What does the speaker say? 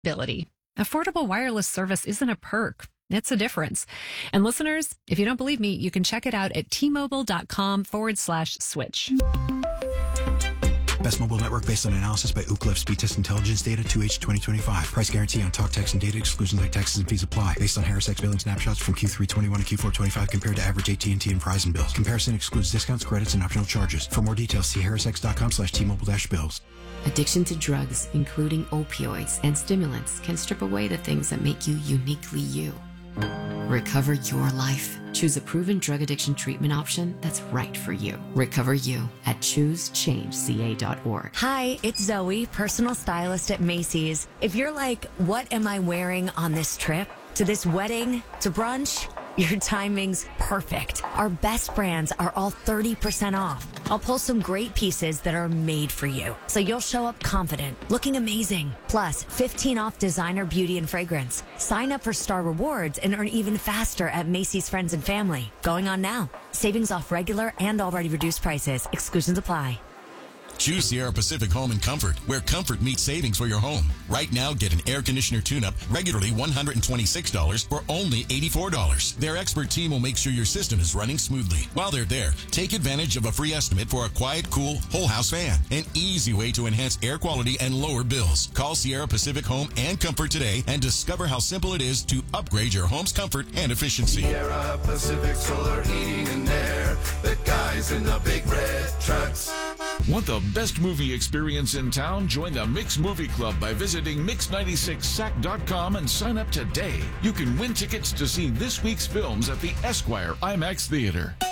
Affordable wireless service isn't a perk. It's a difference. And listeners, if you don't believe me, you can check it out at T-Mobile.com/switch. Best mobile network based on analysis by Ookla Speed Test Intelligence data 2H 2025. Price guarantee on talk, text, and data. Exclusions like taxes and fees apply. Based on Harris X billing snapshots from Q3 21 to Q4 25 compared to average AT&T and Verizon bills. Comparison excludes discounts, credits, and optional charges. For more details, see harrisx.com/T-Mobile-bills. Addiction to drugs, including opioids and stimulants, can strip away the things that make you uniquely you. Recover your life. Choose a proven drug addiction treatment option that's right for you. Recover you at ChooseChangeCA.org. Hi, it's Zoe, personal stylist at Macy's. If you're like, what am I wearing on this trip? To this wedding? To brunch? Your timing's perfect. Our best brands are all 30% off. I'll pull some great pieces that are made for you, so you'll show up confident, looking amazing. Plus, 15 off designer, beauty, and fragrance. Sign up for Star Rewards and earn even faster at Macy's Friends and Family. Going on now. Savings off regular and already reduced prices. Exclusions apply. Choose Sierra Pacific Home and Comfort, where comfort meets savings for your home. Right now, get an air conditioner tune-up, regularly $126 for only $84. Their expert team will make sure your system is running smoothly. While they're there, take advantage of a free estimate for a quiet, cool, whole house fan. An easy way to enhance air quality and lower bills. Call Sierra Pacific Home and Comfort today and discover how simple it is to upgrade your home's comfort and efficiency. Sierra Pacific Solar Heating and Air. The guys in the big red trucks. Want the best movie experience in town? Join the Mix Movie Club by visiting Mix96Sac.com and sign up today. You can win tickets to see this week's films at the Esquire IMAX Theater.